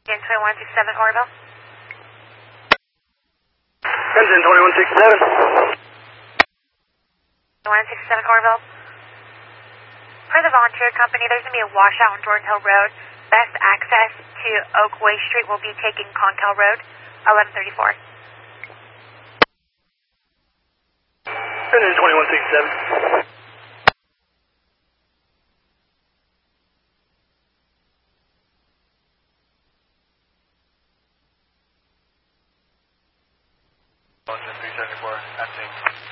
In 2167 Orville. Engine 2167. 2167 Orville. For the volunteer company, there's going to be a washout on Jordan Hill Road. Best access to Oakway Street will be taking Concal Road, 1134. Engine 2167. Engine 374, acting.